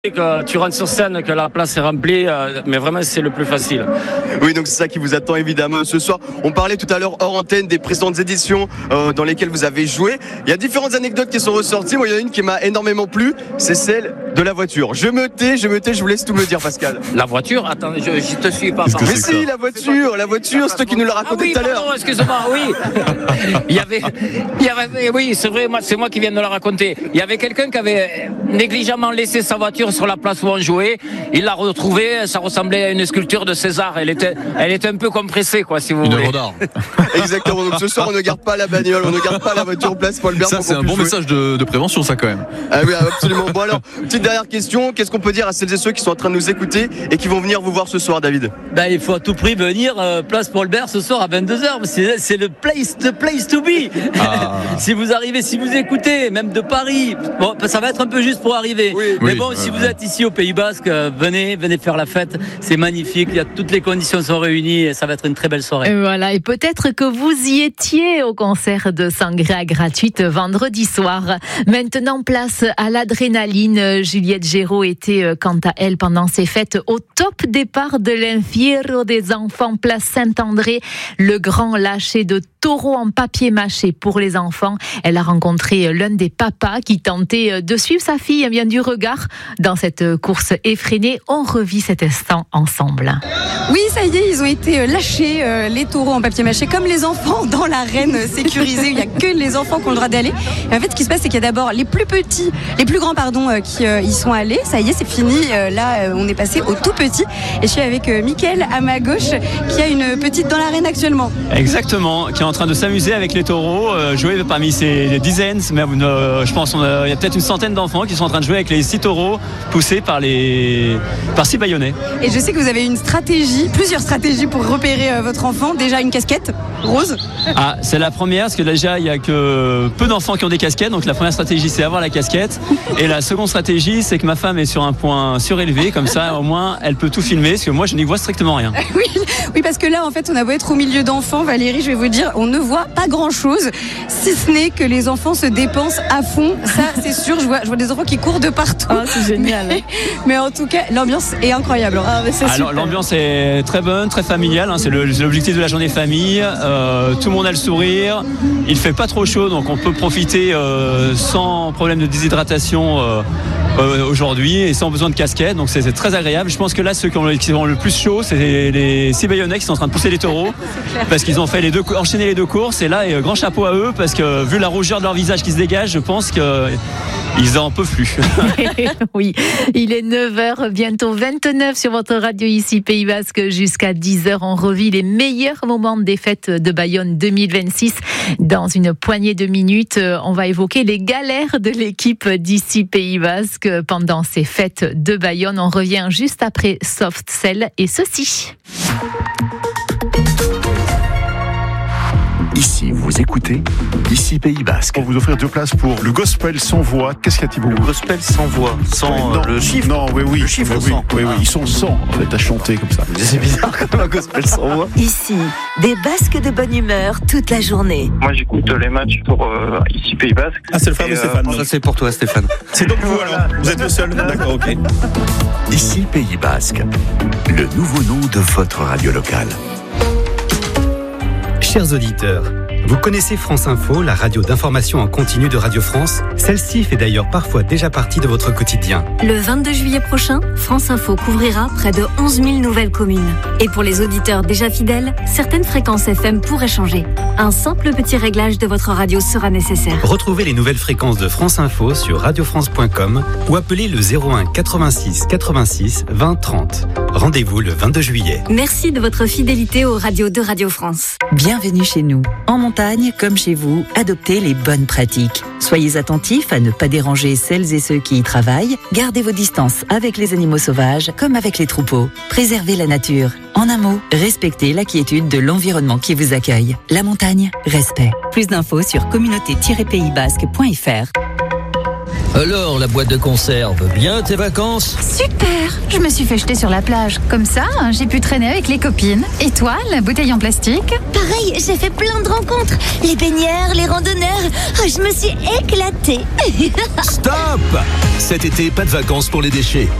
Que tu rentres sur scène, que la place est remplie, mais vraiment c'est le plus facile. Oui, donc c'est ça qui vous attend évidemment ce soir. On parlait tout à l'heure hors antenne des précédentes éditions dans lesquelles vous avez joué. Il y a différentes anecdotes qui sont ressorties. Moi, il y en a une qui m'a énormément plu, c'est celle de la voiture. Je me tais, je vous laisse tout me dire, Pascal. La voiture? Attends, je te suis pas. Mais si, la voiture, c'est toi qui nous l'as raconté tout à l'heure. Excuse-moi, oui. il y avait, oui, c'est vrai, c'est moi qui viens de la raconter. Il y avait quelqu'un qui avait négligemment laissé sa voiture sur la place où on jouait. Il l'a retrouvée, ça ressemblait à une sculpture de César. Elle était un peu compressée, quoi, si vous voulez. Exactement. Donc ce soir, on ne garde pas la bagnole, on ne garde pas la voiture place Paul Bert. Ça, c'est un bon message de prévention, ça, quand même. Ah oui, absolument. Bon, alors, petite dernière question. Qu'est-ce qu'on peut dire à celles et ceux qui sont en train de nous écouter et qui vont venir vous voir ce soir, David? Il faut à tout prix venir place Paul Bert ce soir à 22h. C'est le place to be. Si vous arrivez, si vous écoutez, même de Paris, bon, ça va être un peu juste pour arriver. Oui. Mais bon, si vous êtes ici au Pays Basque, venez faire la fête. C'est magnifique. Toutes les conditions sont réunies et ça va être une très belle soirée. Et voilà. Et peut-être que vous y étiez au concert de Sangria gratuite vendredi soir. Maintenant, place à l'adrénaline. Juliette Géraud était, quant à elle, pendant ces fêtes, au top départ de l'Infiero des enfants, place Saint-André, le grand lâcher de taureau en papier mâché pour les enfants. Elle a rencontré l'un des papas qui tentait de suivre sa fille bien du regard dans cette course effrénée. On revit cet instant ensemble. Oui, ça y est, ils ont été lâchés, les taureaux en papier mâché, comme les enfants dans l'arène sécurisée. Il n'y a que les enfants qui ont le droit d'aller. Et en fait, ce qui se passe, c'est qu'il y a d'abord les plus grands, qui y sont allés. Ça y est, c'est fini. Là, on est passé au tout petit. Et je suis avec Mickaël à ma gauche, qui a une petite dans l'arène actuellement. Exactement, qui est en train de s'amuser avec les taureaux, jouer parmi ces dizaines, mais je pense qu'il y a peut-être une centaine d'enfants qui sont en train de jouer avec les 6 taureaux poussés par 6 bâillonnets. Et je sais que vous avez plusieurs stratégies pour repérer votre enfant. Déjà une casquette rose. C'est la première, parce que déjà il n'y a que peu d'enfants qui ont des casquettes, donc la première stratégie c'est avoir la casquette. Et la seconde stratégie c'est que ma femme est sur un point surélevé, comme ça au moins elle peut tout filmer, parce que moi je n'y vois strictement rien. Oui, parce que là en fait on a beau être au milieu d'enfants, Valérie, je vais vous dire, on ne voit pas grand chose, si ce n'est que les enfants se dépensent à fond. Ça c'est sûr, je vois des enfants qui courent de partout. C'est génial. Mais en tout cas l'ambiance est incroyable. Alors l'ambiance est très bonne, très familiale, c'est l'objectif de la journée famille. Tout le monde a le sourire, il fait pas trop chaud, donc on peut profiter sans problème de déshydratation aujourd'hui et sans besoin de casquette, donc c'est très agréable. Je pense que là ceux qui ont le plus chaud, c'est les 6 bâillonnets qui sont en train de pousser les taureaux, parce qu'ils ont fait enchaîné les deux courses, et là grand chapeau à eux, parce que vu la rougeur de leur visage qui se dégage, je pense qu'ils en peuvent plus. Oui, il est 9h, bientôt 29 sur votre radio ici Pays Basque, jusqu'à 10h. On revit les meilleurs moments des fêtes de Bayonne 2026. Dans une poignée de minutes, on va évoquer les galères de l'équipe d'ici Pays Basque pendant ces fêtes de Bayonne. On revient juste après Soft Cell et ceci. Ici, vous écoutez, ici Pays Basque. On vous offrir 2 places pour le gospel sans voix. Qu'est-ce qu'il y a, Thibaut? Le gospel sans voix, sans le chiffre. Non, oui. Le chiffre oui, 100. Oui, ils sont 100 en fait à chanter comme ça. C'est bizarre comme un gospel sans voix. Ici, des Basques de bonne humeur toute la journée. Moi, j'écoute les matchs pour ici Pays Basque. C'est le frère de Stéphane. Ça, c'est pour toi, Stéphane. C'est donc vous alors. Vous êtes le seul. D'accord, ok. Ici Pays Basque, le nouveau nom de votre radio locale. Chers auditeurs, vous connaissez France Info, la radio d'information en continu de Radio France? Celle-ci fait d'ailleurs parfois déjà partie de votre quotidien. Le 22 juillet prochain, France Info couvrira près de 11 000 nouvelles communes. Et pour les auditeurs déjà fidèles, certaines fréquences FM pourraient changer. Un simple petit réglage de votre radio sera nécessaire. Retrouvez les nouvelles fréquences de France Info sur radiofrance.com ou appelez le 01 86 86 20 30. Rendez-vous le 22 juillet. Merci de votre fidélité aux radios de Radio France. Bienvenue chez nous. En montagne, comme chez vous, adoptez les bonnes pratiques. Soyez attentifs à ne pas déranger celles et ceux qui y travaillent. Gardez vos distances avec les animaux sauvages comme avec les troupeaux. Préservez la nature. En un mot, respectez la quiétude de l'environnement qui vous accueille. La montagne, respect. Plus d'infos sur communauté-paysbasque.fr. Alors, la boîte de conserve, bien tes vacances? Super! Je me suis fait jeter sur la plage. Comme ça, j'ai pu traîner avec les copines. Et toi, la bouteille en plastique? Pareil, j'ai fait plein de rencontres. Les baigneurs, les randonneurs. Oh, je me suis éclatée. Stop! Cet été, pas de vacances pour les déchets.